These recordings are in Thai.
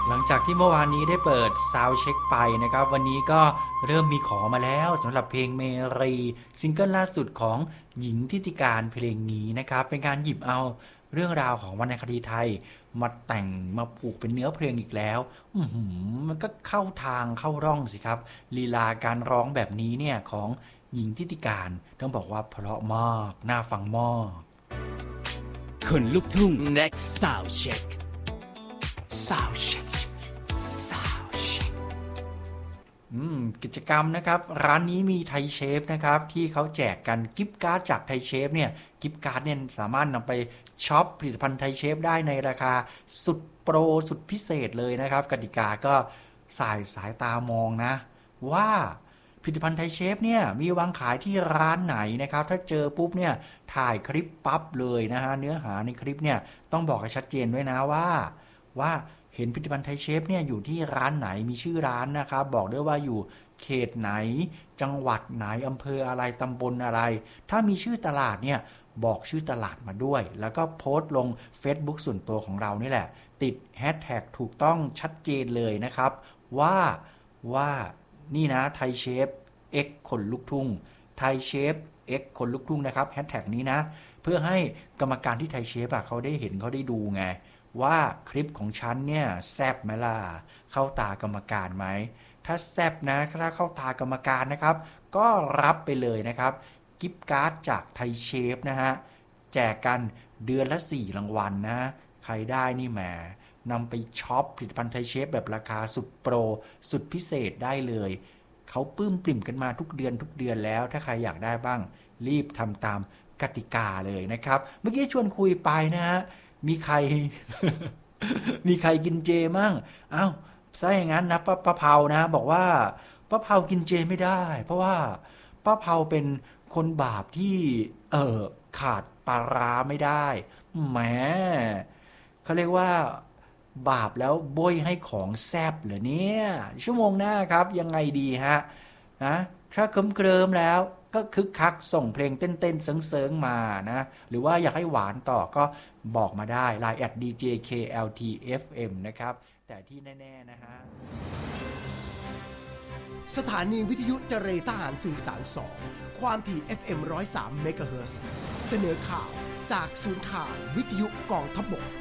หลังจากที่เมื่อวานนี้ได้เปิดซาวด์เช็คไปนะครับวันนี้ก็เริ่มมีขอมาแล้วสำหรับเพลงเมรีซิงเกิลล่าสุดของหญิงทิติการเพลงนี้นะครับเป็นการหยิบเอาเรื่องราวของวรรณคดีไทยมาแต่งมาผูกเป็นเนื้อเพลงอีกแล้วมันก็เข้าทางเข้าร่องสิครับลีลาการร้องแบบนี้เนี่ยของหญิงทิติการต้องบอกว่าเพราะมากน่าฟังมากคนลูกทุ่ง next sound check sound check sound check กิจกรรมนะครับร้านนี้มีไทยเชฟนะครับที่เขาแจกกันกิฟต์การ์ดจากไทยเชฟเนี่ยกิฟต์การ์ดเนี่ยสามารถนำไปช็อปผลิตภัณฑ์ไทยเชฟได้ในราคาสุดโปรสุดพิเศษเลยนะครับกติกาก็สายตามองนะว่าผลิตภัณฑ์ไทยเชฟเนี่ยมีวางขายที่ร้านไหนนะครับถ้าเจอปุ๊บเนี่ยถ่ายคลิปปั๊บเลยนะฮะเนื้อหาในคลิปเนี่ยต้องบอกให้ชัดเจนด้วยนะว่าเห็นผลิตภัณฑ์ไทยเชฟเนี่ยอยู่ที่ร้านไหนมีชื่อร้านนะครับบอกด้วยว่าอยู่เขตไหนจังหวัดไหนอำเภออะไรตำบลอะไรถ้ามีชื่อตลาดเนี่ยบอกชื่อตลาดมาด้วยแล้วก็โพสต์ลง Facebook ส่วนตัวของเรานี่แหละติดแฮชแท็กถูกต้องชัดเจนเลยนะครับว่านี่นะไทยเชฟ X คนลูกทุ่งไทยเชฟ X คนลูกทุ่งนะครับแฮชแท็กนี้นะเพื่อให้กรรมการที่ไทยเชฟเขาได้เห็นเขาได้ดูไงว่าคลิปของฉันเนี่ยแซ่บไหมล่ะเข้าตากรรมการไหมถ้าแซ่บนะถ้าเข้าตากรรมการนะครับก็รับไปเลยนะครับกิฟต์การ์ดจากไทยเชฟนะฮะแจกกันเดือนละ4รางวัลนะใครได้นี่แหมนำไปช็อปผลิตภัณฑ์ไทยเชฟแบบราคาสุดโปรสุดพิเศษได้เลยเขาปลื้มปริ่มกันมาทุกเดือนแล้วถ้าใครอยากได้บ้างรีบทำตามกติกาเลยนะครับเมื่อกี้ชวนคุยไปนะฮะมีใคร มีใครกินเจมั่งอ้าวซะอย่างนั้นนะป้าเผานะบอกว่าป้าเผากินเจไม่ได้เพราะว่าป้าเผาเป็นคนบาปที่ขาดปลาร้าไม่ได้แหมเขาเรียกว่าบาปแล้วโบยให้ของแซบเหรอเนี่ยชั่วโมงหน้าครับยังไงดีฮะนะถ้าเคลิ้มแล้วก็คึกคักส่งเพลงเต้นๆเซิงๆมานะหรือว่าอยากให้หวานต่อก็บอกมาได้ Line @djkltfm นะครับแต่ที่แน่ๆนะฮะสถานีวิทยุเจรทหารสื่อสาร2ความถี่ FM 103 เมกะเฮิรตซ์เสนอข่าวจากศูนย์ข่าววิทยุกองทัพบก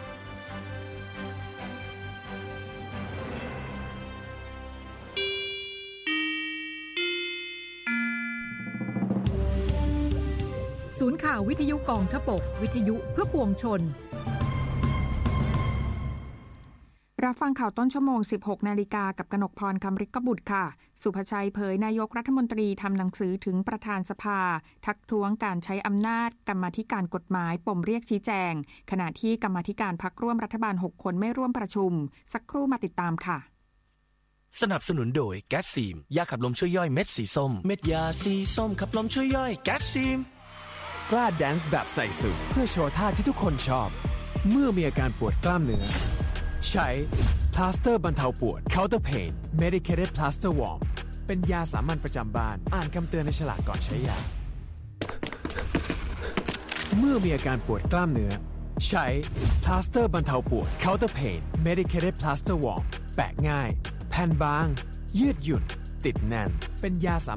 ศูนย์ข่าววิทยุกองทัพบกวิทยุเพื่อปวงชนรับฟังข่าวต้นชั่วโมง 16 นาฬิกากับกนกพร คำฤทธิ์บุตรค่ะสุภชัยเผยนายกรัฐมนตรีทำหนังสือถึงประธานสภาทักท้วงการใช้อำนาจกรรมาธิการกฎหมายปมเรียกชี้แจงขณะที่กรรมาธิการพรรคร่วมรัฐบาล6คนไม่ร่วมประชุมสักครู่มาติดตามค่ะสนับสนุนโดยแก๊สซีมยาขับลมช่วยย่อยเม็ดสีส้มเม็ดยาสีส้มขับลมช่วยย่อยแก๊สซีมกล้าแดนซ์แบบใส่สูทเพื่อโชว์ท่าที่ทุกคนชอบเมื่อมีอาการปวดกล้ามเนื้อใช้พลาสเตอร์บรรเทาปวด Counter Pain Medicated Plaster Warm เป็นยาสามัญประจำบ้านอ่านคำเตือนในฉลากก่อนใช้ยาเมื่อมีอาการปวดกล้ามเนื้อใช้พลาสเตอร์บรรเทาปวด Counter Pain Medicated Plaster Warm แปะง่ายแผ่นบางยืดหยุ่นติดแน่นเป็นยาสา